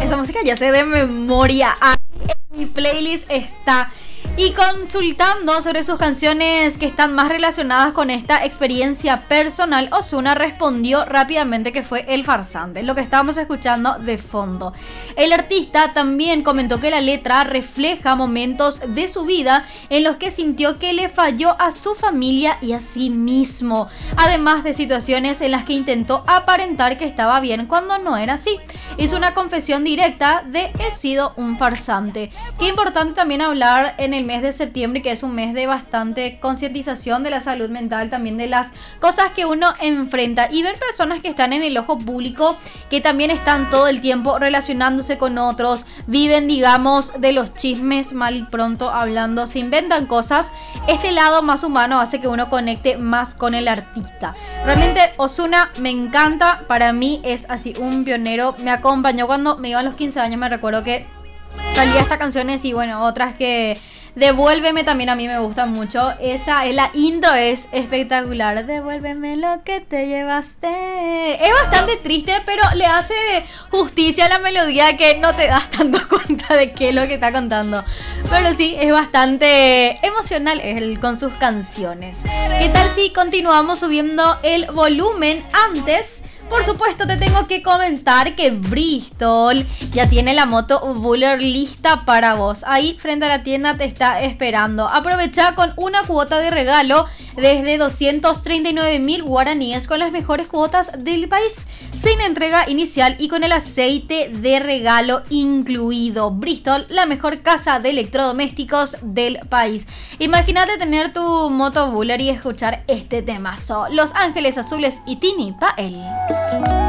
esa música ya sé de memoria. Ahí en mi playlist está. Y consultando sobre sus canciones que están más relacionadas con esta experiencia personal, Ozuna respondió rápidamente que fue El Farsante, lo que estábamos escuchando de fondo. El artista también comentó que la letra refleja momentos de su vida en los que sintió que le falló a su familia y a sí mismo, además de situaciones en las que intentó aparentar que estaba bien cuando no era así. Hizo una confesión directa de he sido un farsante. Qué importante también hablar en el mes de septiembre, que es un mes de bastante concientización de la salud mental, también de las cosas que uno enfrenta, y ver personas que están en el ojo público, que también están todo el tiempo relacionándose con otros, viven, digamos, de los chismes mal y pronto hablando, se inventan cosas. Este lado más humano hace que uno conecte más con el artista. Realmente Ozuna me encanta, para mí es así un pionero, me acompañó cuando me iba a los 15 años, me recuerdo que salía estas canciones y bueno, otras que Devuélveme también a mí me gusta mucho. La intro es espectacular. Devuélveme lo que te llevaste. Es bastante triste, pero le hace justicia a la melodía, que no te das tanto cuenta de qué es lo que está contando. Pero sí, es bastante emocional él con sus canciones. ¿Qué tal si continuamos subiendo el volumen? Antes, por supuesto, te tengo que comentar que Bristol ya tiene la moto Buller lista para vos. Ahí frente a la tienda te está esperando. Aprovecha con una cuota de regalo desde 239.000 guaraníes con las mejores cuotas del país, sin entrega inicial y con el aceite de regalo incluido. Bristol, la mejor casa de electrodomésticos del país. Imagínate tener tu moto Buller y escuchar este temazo. Los Ángeles Azules y Tini Pael.